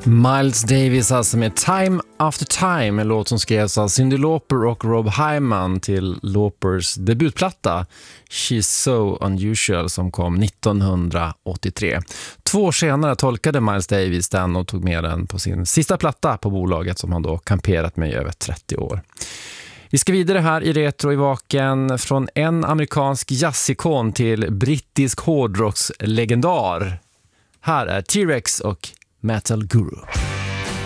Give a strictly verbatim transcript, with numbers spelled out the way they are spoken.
Miles Davis alltså med Time After Time, en låt som skrevs av Cyndi Lauper och Rob Hyman till Laupers debutplatta She's So Unusual som kom nittonhundraåttiotre. Två år senare tolkade Miles Davis den och tog med den på sin sista platta på bolaget som han då kamperat med i över trettio år. Vi ska vidare här i Retro i Vaken från en amerikansk jazzikon till brittisk hårdrockslegendar. Här är T-Rex och Metal Guru.